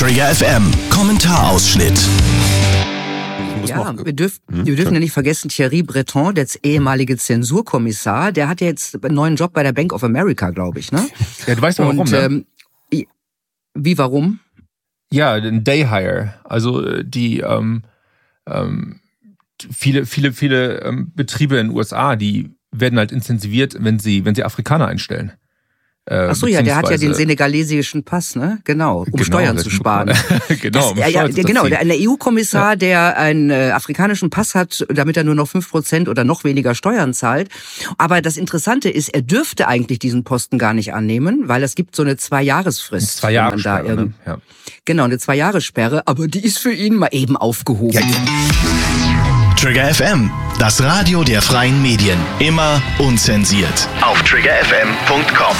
Trigger FM Kommentarausschnitt. Ja, wir dürfen ja nicht vergessen, Thierry Breton, der ehemalige Zensurkommissar, der hat ja jetzt einen neuen Job bei der Bank of America, glaube ich, ne? Ja, du weißt ja warum, ne? Wie, warum? Ja, ein Day Hire. Also die viele Betriebe in den USA, die werden halt intensiviert, wenn sie Afrikaner einstellen. Ach so, ja, der hat ja den senegalesischen Pass, ne? Genau, um Steuern zu sparen. Genau, der EU-Kommissar, der einen afrikanischen Pass hat, damit er nur noch 5% oder noch weniger Steuern zahlt. Aber das Interessante ist, er dürfte eigentlich diesen Posten gar nicht annehmen, weil es gibt so eine 2-Jahres-Frist. 2 Jahre Sperre, ne? Ja. Genau, eine 2-Jahres-Sperre, aber die ist für ihn mal eben aufgehoben. Ja. Trigger FM, das Radio der freien Medien. Immer unzensiert. Auf triggerfm.com.